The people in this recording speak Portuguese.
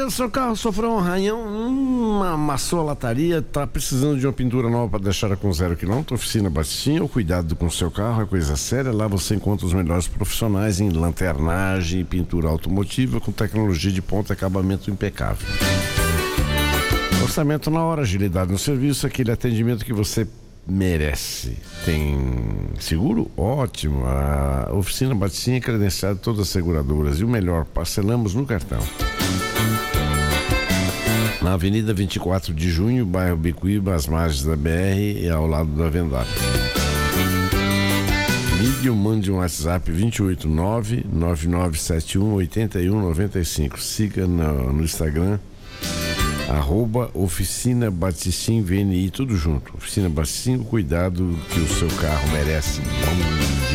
Olha, o seu carro sofreu um arranhão, amassou a lataria, tá precisando de uma pintura nova para deixar com 0 km. Oficina Batistinha, o cuidado com o seu carro é coisa séria. Lá você encontra os melhores profissionais em lanternagem e pintura automotiva com tecnologia de ponta e acabamento impecável. Orçamento na hora, agilidade no serviço, aquele atendimento que você merece. Tem seguro? Ótimo. A Oficina Batistinha é credenciada de todas as seguradoras e o melhor, parcelamos no cartão. Na Avenida 24 de Junho, bairro Bicuíba, às margens da BR e ao lado da Vendável. Ligue ou mande um WhatsApp 289-9971-8195. Siga no Instagram @Oficina Batistim VNI, tudo junto. Oficina Batistim, o cuidado que o seu carro merece.